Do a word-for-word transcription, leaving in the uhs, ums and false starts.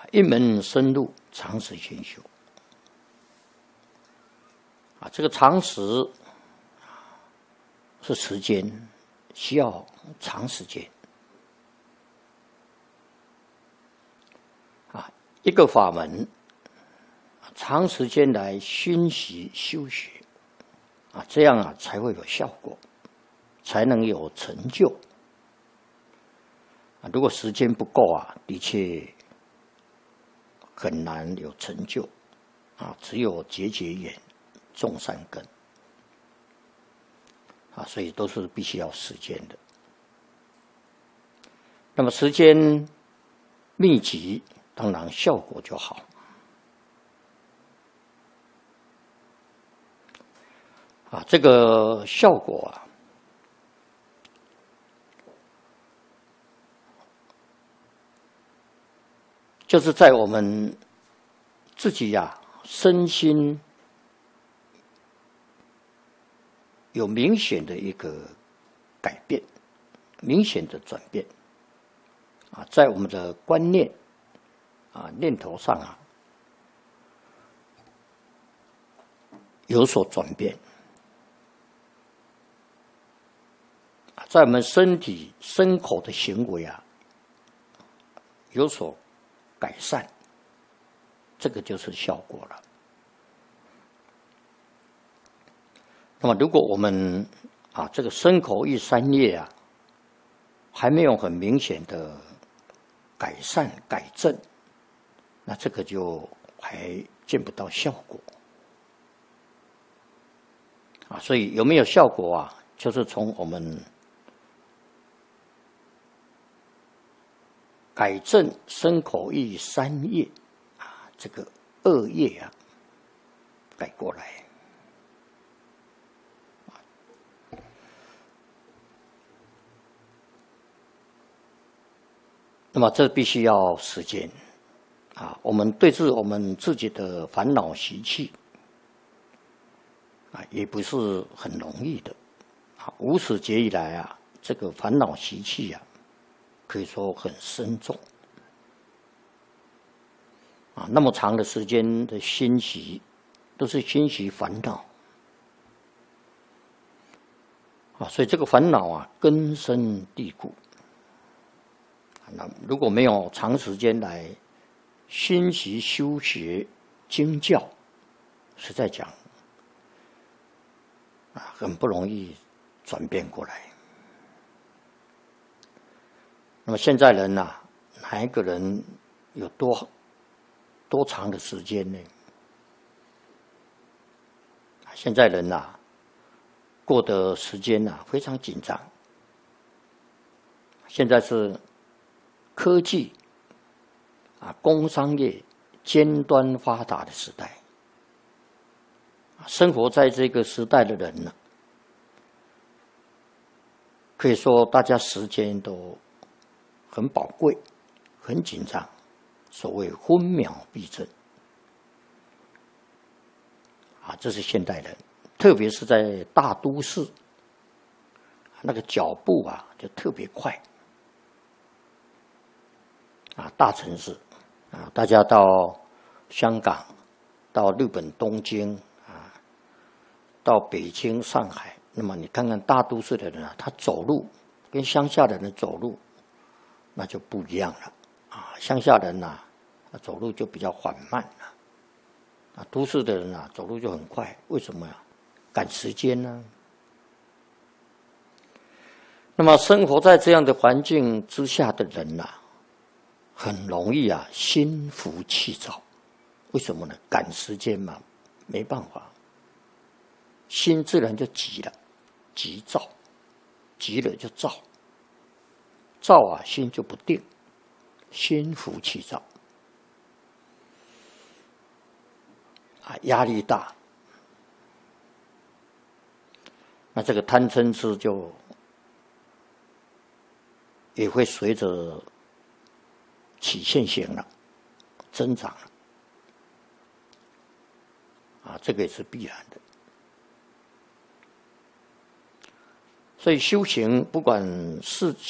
一门深入，长时熏修。啊，这个长时是时间，需要长时间。啊，一个法门，长时间来熏习修学，啊，这样啊才会有效果，才能有成就。啊，如果时间不够啊，的确很难有成就。啊，只有结结缘，种善根。啊，所以都是必须要时间的。那么时间密集，当然效果就好。啊，这个效果啊，就是在我们自己呀、啊、身心有明显的一个改变，明显的转变啊，在我们的观念啊念头上啊有所转变，在我们身体身口的行为啊有所改善，这个就是效果了。那么，如果我们啊这个身口意三业啊还没有很明显的改善改正，那这个就还见不到效果啊。所以有没有效果啊？就是从我们改正身口意三业啊，这个恶业啊，改过来。那么这必须要时间啊，我们对治我们自己的烦恼习气啊，也不是很容易的啊。无始劫以来啊，这个烦恼习气啊，可以说很深重啊。那么长的时间的熏习，都是熏习烦恼啊，所以这个烦恼啊，根深蒂固。那如果没有长时间来熏习修学经教，实在讲啊，很不容易转变过来。那么现在人呐、啊，哪一个人有多多长的时间呢？现在人呐、啊，过的时间呐、啊、非常紧张。现在是科技啊，工商业尖端发达的时代，生活在这个时代的人呢，可以说大家时间都很宝贵，很紧张，所谓分秒必争啊，这是现代人，特别是在大都市，那个脚步啊就特别快。啊，大城市啊，大家到香港、到日本东京啊，到北京、上海，那么你看看大都市的人啊，他走路跟乡下的人走路那就不一样了啊。乡下人呐、啊，走路就比较缓慢了，啊，都市的人啊，走路就很快。为什么呀？赶时间呢、啊。那么生活在这样的环境之下的人呐、啊。很容易啊，心浮气躁。为什么呢？赶时间嘛，没办法，心自然就急了，急躁，急了就躁，躁啊，心就不定，心浮气躁啊，压力大，那这个贪嗔痴就也会随着起现行了，增长了，啊，这个也是必然的。所以修行不管是